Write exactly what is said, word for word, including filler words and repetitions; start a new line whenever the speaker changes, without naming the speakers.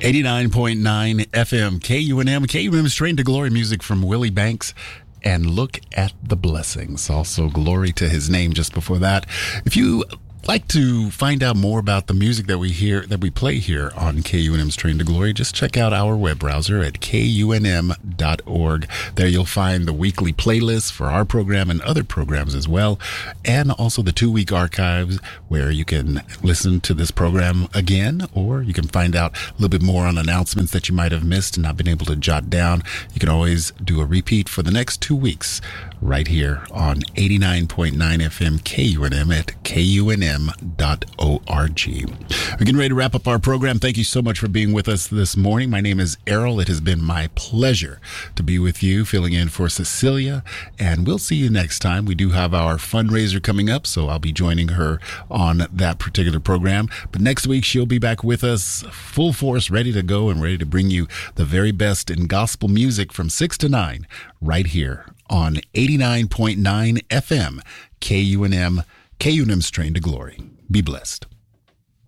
eighty-nine point nine F M, K U N M. K U N M's Train to Glory, music from Willie Banks. And Look at the Blessings. Also, glory to his name just before that. If you like to find out more about the music that we hear, that we play here on K U N M's Train to Glory, just check out our web browser at K U N M dot org. There you'll find the weekly playlists for our program and other programs as well, and also the two-week archives where you can listen to this program again, or you can find out a little bit more on announcements that you might have missed and not been able to jot down. You can always do a repeat for the next two weeks right here on eighty-nine point nine F M K U N M at K U N M dot org. We're getting ready to wrap up our program. Thank you so much for being with us this morning. My name is Errol. It has been my pleasure to be with you, filling in for Cecilia, and we'll see you next time. We do have our fundraiser coming up, so I'll be joining her on that particular program. But next week, she'll be back with us, full force, ready to go and ready to bring you the very best in gospel music from six to nine right here on eighty-nine point nine F M, K U N M, K U N M's Train to Glory. Be blessed.